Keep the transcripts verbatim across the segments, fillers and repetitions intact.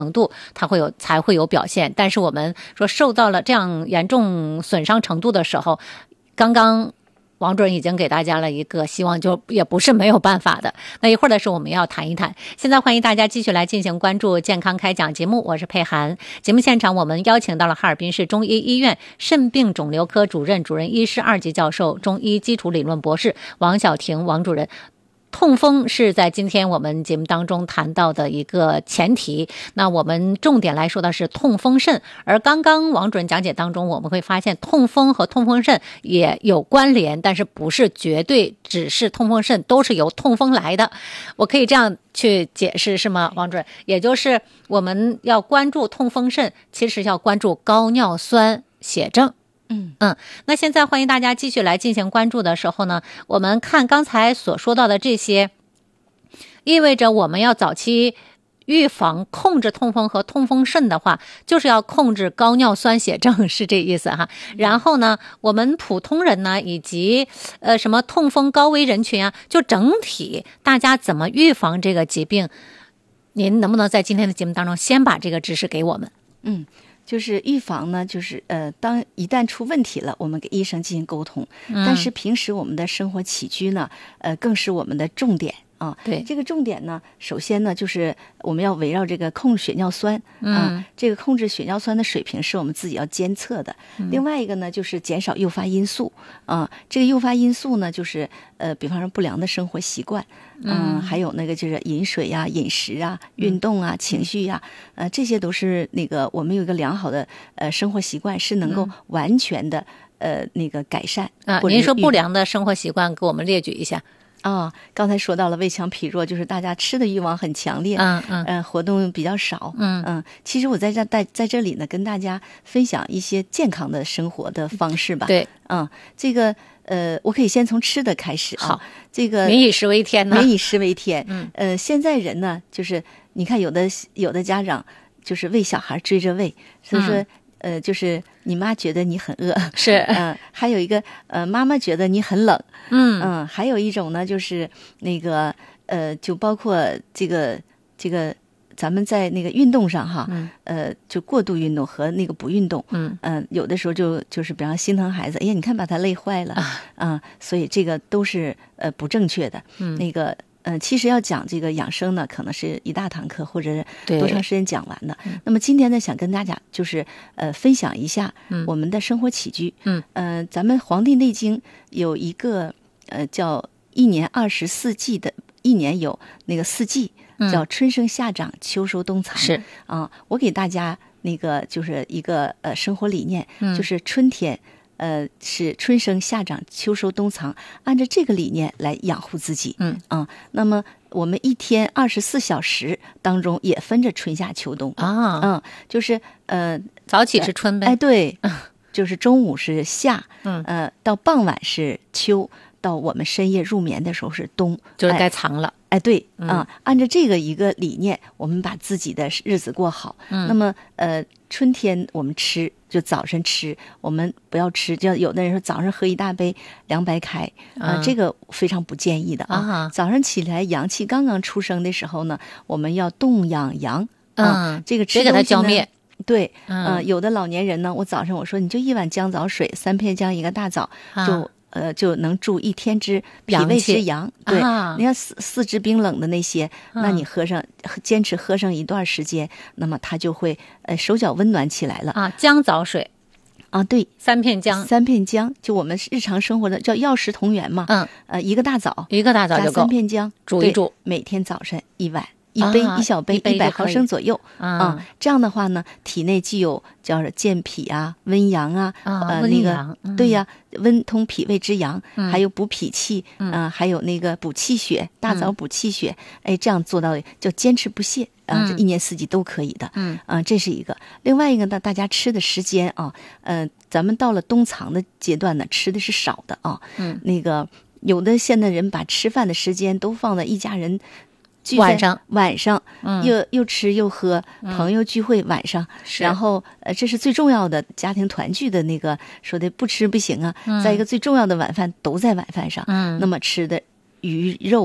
程度，它会有才会有表现。但是我们说受到了这样严重损伤程度的时候，刚刚王主任已经给大家了一个希望，就也不是没有办法的。那一会儿的时候我们要谈一谈。现在欢迎大家继续来进行关注健康开讲节目，我是佩涵。节目现场我们邀请到了哈尔滨市中医医院肾病肿瘤科主任、主任医师二级教授、中医基础理论博士王晓婷王主任。痛风是在今天我们节目当中谈到的一个前提，那我们重点来说的是痛风肾，而刚刚王主任讲解当中我们会发现痛风和痛风肾也有关联，但是不是绝对只是痛风肾都是由痛风来的，我可以这样去解释是吗，王主任？也就是我们要关注痛风肾，其实要关注高尿酸血症。嗯嗯，那现在欢迎大家继续来进行关注的时候呢，我们看刚才所说到的这些，意味着我们要早期预防控制痛风和痛风肾的话，就是要控制高尿酸血症，是这意思哈。然后呢，我们普通人呢，以及呃什么痛风高危人群啊，就整体大家怎么预防这个疾病，您能不能在今天的节目当中先把这个知识给我们？ 嗯。就是预防呢，就是呃，当一旦出问题了，我们给医生进行沟通。嗯、但是平时我们的生活起居呢，呃，更是我们的重点啊。 对， 这个重点呢，首先呢，就是我们要围绕这个控制血尿酸啊、 嗯， 这个控制血尿酸的水平是我们自己要监测的。嗯、另外一个呢，就是减少诱发因素啊。这个诱发因素呢，就是呃，比方说不良的生活习惯。嗯、呃，还有那个就是饮水呀、啊、饮食啊、运动啊、情绪呀、啊，呃，这些都是那个我们有一个良好的呃生活习惯，是能够完全的、嗯、呃那个改善啊。您说不良的生活习惯，给我们列举一下。 啊、哦，刚才说到了胃强脾弱，就是大家吃的欲望很强烈， 嗯嗯， 呃，活动比较少， 嗯嗯。其实我在这在在这里呢，跟大家分享一些健康的生活的方式吧。 对， 嗯，这个呃，我可以先从吃的开始啊。 好， 这个民以食为天呢， 民以食为天。 嗯， 呃，现在人呢，就是你看有的有的家长就是喂小孩追着喂，所以说。嗯呃，就是你妈觉得你很饿， 是， 嗯、呃，还有一个呃，妈妈觉得你很冷， 嗯嗯，还有一种呢，就是那个呃，就包括这个这个咱们在那个运动上哈， 嗯、 呃，就过度运动和那个不运动， 嗯嗯、呃，有的时候就就是比方心疼孩子，哎呀，你看把他累坏了啊、呃，所以这个都是呃不正确的， 嗯， 那个。嗯、呃，其实要讲这个养生呢，可能是一大堂课，或者是多长时间讲完的。那么今天呢，想跟大家就是呃分享一下我们的生活起居。 嗯， 呃，咱们《黄帝内经》有一个呃叫一年二十四季的，一年有那个四季，叫春生夏长秋收冬藏。 是啊、呃，我给大家那个就是一个呃生活理念， 嗯、 就是春天。呃，是春生夏长秋收冬藏，按照这个理念来养护自己。 嗯啊，那么我们一天二十四小时当中也分着春夏秋冬啊， 嗯，就是呃早起是春呗， 哎对，就是中午是夏， 嗯呃到傍晚是秋，到我们深夜入眠的时候是冬， 就是该藏了。 哎，对啊、 嗯呃，按照这个一个理念，我们把自己的日子过好。 嗯， 那么呃，春天我们吃就早晨吃，我们不要吃，就有的人说早上喝一大杯凉白开，呃， 嗯、 这个非常不建议的啊。 啊早上起来阳气刚刚出生的时候呢，我们要冻养阳， 嗯， 啊、这个吃别给它浇灭。 对， 嗯、 呃，有的老年人呢，我早上我说你就一碗姜枣水，三片姜一个大枣， 啊、 就。呃，就能助一天之脾胃之阳。对， 啊、 你看四四肢冰冷的那些， 啊、 那你喝上，坚持喝上一段时间，那么它就会呃手脚温暖起来了啊。姜枣水啊，对， 三片姜， 三片姜，就我们日常生活的叫药食同源嘛。 嗯， 呃，一个大枣， 一个大枣就够， 加三片姜， 煮一煮， 每天早晨一碗。一杯、啊、一小杯一百毫升左右啊、 嗯，这样的话呢，体内既有叫健脾啊、温阳啊， 啊呃， 那个、嗯、对呀，温通脾胃之阳， 嗯、 还有补脾气， 嗯、 呃，还有那个补气血，大枣补气血，嗯、哎，这样做到叫坚持不懈啊，这、 嗯、 一年四季都可以的， 嗯啊、呃，这是一个。另外一个呢，大家吃的时间啊，呃，咱们到了冬藏的阶段呢，吃的是少的啊， 嗯， 那个有的现代人把吃饭的时间都放在一家人。 晚上晚上， 嗯， 又又吃又喝， 嗯、 朋友聚会晚上，然后呃，这是最重要的家庭团聚的那个说的不吃不行啊。 嗯、 再一个最重要的晚饭都在晚饭上， 嗯， 那么吃的鱼肉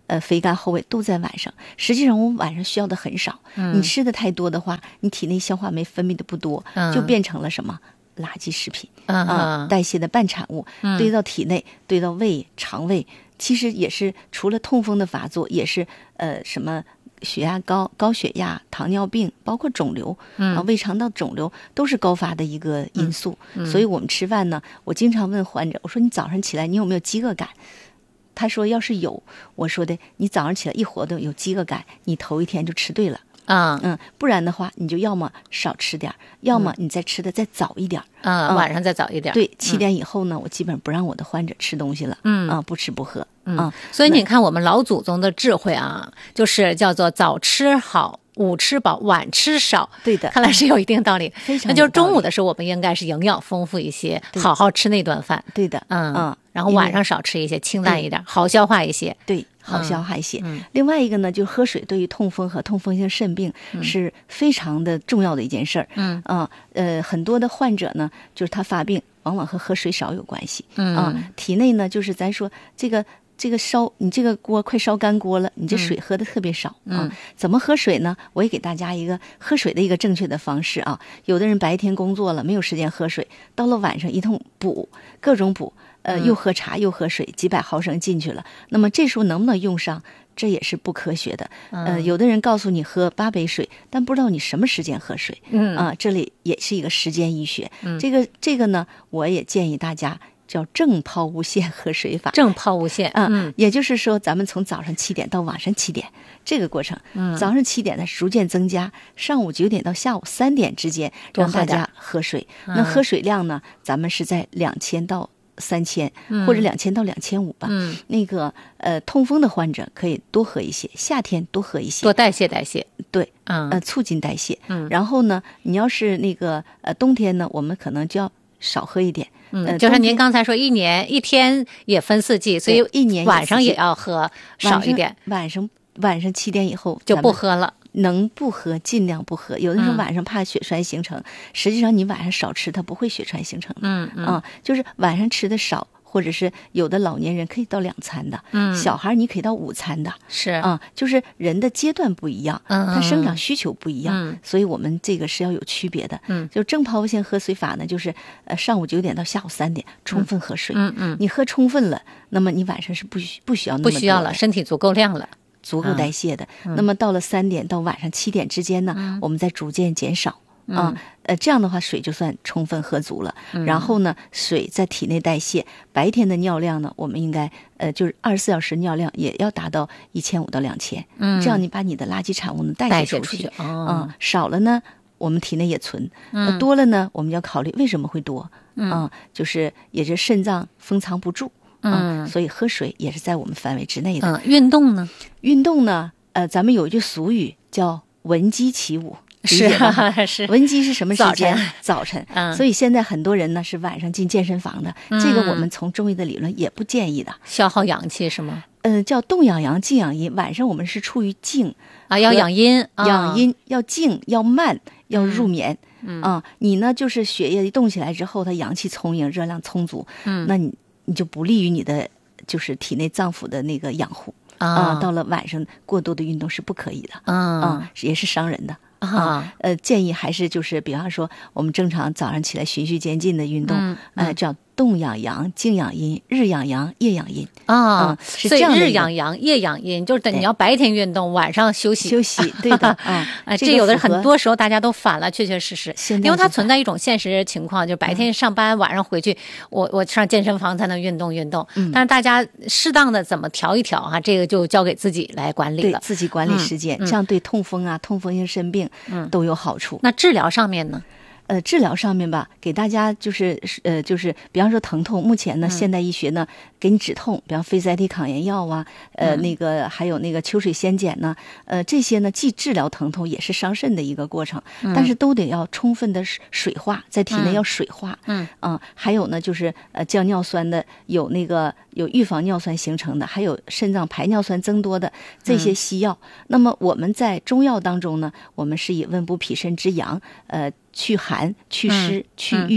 呃肥甘厚味都在晚上。实际上我们晚上需要的很少， 嗯、 你吃的太多的话，你体内消化酶分泌的不多， 嗯、 就变成了什么垃圾食品啊、 呃，代谢的半产物、 嗯、 堆到体内，堆到胃、肠胃，其实也是除了痛风的发作，也是呃什么。血压高、高血压、糖尿病，包括肿瘤， 嗯、 啊，胃肠道肿瘤都是高发的一个因素。 嗯嗯、 所以我们吃饭呢，我经常问患者，我说你早上起来你有没有饥饿感？他说要是有，我说的你早上起来一活动有饥饿感，你头一天就吃对了。 啊， 嗯，不然的话，你就要么少吃点，要么你再吃的再早一点， 嗯，晚上再早一点。 对，七点以后呢，我基本不让我的患者吃东西了， 嗯啊，不吃不喝， 嗯，所以你看我们老祖宗的智慧啊，就是叫做早吃好。午吃饱，晚吃少， 对的， 看来是有一定道理。 非常， 那就是中午的时候，我们应该是营养丰富一些，好好吃那顿饭。 对的， 嗯嗯， 然后晚上少吃一些，清淡一点，好消化一些。 对，好消化一些。 嗯， 另外一个呢，就是喝水对于痛风和痛风性肾病是非常的重要的一件事儿。 嗯啊，呃，很多的患者呢，就是他发病往往和喝水少有关系。 嗯啊，体内呢，就是咱说这个。这个烧你这个锅快烧干锅了，你这水喝的特别少、 嗯、 啊。怎么喝水呢？我也给大家一个喝水的一个正确的方式啊。有的人白天工作了没有时间喝水，到了晚上一通补，各种补，呃，又喝茶又喝水，几百毫升进去了。那么这时候能不能用上？这也是不科学的。呃，有的人告诉你喝八杯水，但不知道你什么时间喝水。 嗯啊，这里也是一个时间医学。 嗯、 这个这个呢，我也建议大家。叫正抛物线喝水法， 正抛物线， 嗯，也就是说，咱们从早上七点到晚上七点这个过程， 嗯， 早上七点呢逐渐增加，上午九点到下午三点之间，让大家喝水。那喝水量呢，咱们是在两千到三千，或者两千到两千五吧。 嗯， 那个呃，痛风的患者可以多喝一些，夏天多喝一些， 多代谢代谢。 对， 嗯， 呃，促进代谢。 嗯， 然后呢，你要是那个呃冬天呢，我们可能就要少喝一点。 嗯，就是您刚才说一年一天也分四季，所以一年晚上也要喝少一点。 晚上晚上七点以后就不喝了， 能不喝尽量不喝。有的时候晚上怕血栓形成，嗯、实际上你晚上少吃，它不会血栓形成的。 嗯嗯啊，就是晚上吃的少。或者是有的老年人可以到两餐的， 嗯， 小孩你可以到五餐的， 是啊，就是人的阶段不一样， 嗯， 他生长需求不一样， 嗯， 所以我们这个是要有区别的， 嗯， 就正抛物线喝水法呢，就是呃上午九点到下午三点充分喝水， 嗯嗯， 你喝充分了，那么你晚上是不需不需要那么多不需要了，身体足够量了， 足够代谢的， 嗯、 那么到了三点到晚上七点之间呢， 嗯、 我们再逐渐减少。 嗯、 啊，呃，这样的话水就算充分喝足了。 嗯、 然后呢，水在体内代谢，白天的尿量呢，我们应该呃，就是二十四小时尿量也要达到一千五到两千。 嗯， 这样你把你的垃圾产物呢代谢出去。 啊、 嗯，少了呢，我们体内也存； 嗯、 那多了呢，我们要考虑为什么会多。 嗯、 啊，就是也是肾脏封藏不住。 嗯， 啊、所以喝水也是在我们范围之内的。 嗯，运动呢？ 运动呢？呃，咱们有一句俗语叫“闻鸡起舞”。 是是， 闻鸡是什么时间？ 早晨， 早晨。 嗯， 所以现在很多人呢是晚上进健身房的， 嗯、 这个我们从中医的理论也不建议的， 消耗阳气是吗？ 嗯、呃，叫动养阳，静养阴。晚上我们是处于静啊，要养阴， 养阴要静，要慢，要入眠。 嗯啊，你呢就是血液一动起来之后，它阳气充盈，热量充足。 嗯， 那你你就不利于你的就是体内脏腑的那个养护啊。 到了晚上过多的运动是不可以的。 嗯啊，也是伤人的。 啊， 呃，建议还是就是，比方说，我们正常早上起来循序渐进的运动， 嗯嗯、呃，叫动养阳、静养阴、日养阳、夜养阴啊、 嗯，是这样的。 日养阳、夜养阴，就是等你要白天运动，晚上休息休息，对的啊。 哎， 这这有的很多时候大家都反了，确确实实，因为它存在一种现实情况，就是白天上班，嗯、晚上回去，我我上健身房才能运动运动。 嗯， 但是大家适当的怎么调一调啊，这个就交给自己来管理了， 对自己管理时间， 嗯、 这样对痛风啊、痛风性肾病嗯都有好。好处。 那治疗上面呢？ 呃，治疗上面吧，给大家就是呃，就是比方说疼痛，目前呢， 嗯、 现代医学呢，给你止痛，比方非甾体抗炎药啊，呃， 嗯、 那个还有那个秋水仙碱呢，呃，这些呢，既治疗疼痛，也是伤肾的一个过程， 嗯、 但是都得要充分的水化，在体内要水化。 嗯啊、呃，还有呢，就是呃，降尿酸的，有那个有预防尿酸形成的，还有肾脏排尿酸增多的这些西药。嗯、那么我们在中药当中呢，我们是以温补脾肾之阳，呃。祛寒、祛湿、祛瘀，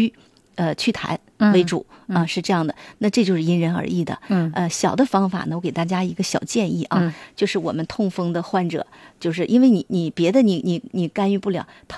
呃祛痰为主啊、 嗯嗯呃，是这样的。那这就是因人而异的。 嗯呃，小的方法呢，我给大家一个小建议啊， 嗯就是我们痛风的患者，就是因为你你别的你你你干预不了，疼